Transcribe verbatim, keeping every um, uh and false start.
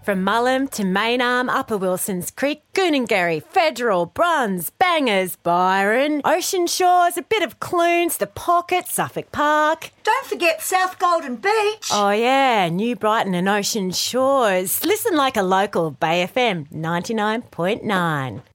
From Mullum to Maynarm, Upper Wilsons Creek, Goonangarry, Federal, Bruns, Bangers, Byron, Ocean Shores, a bit of Clunes, The Pocket, Suffolk Park. Don't forget South Golden Beach. Oh yeah, New Brighton and Ocean Shores. Listen like a local, Bay F M ninety-nine point nine.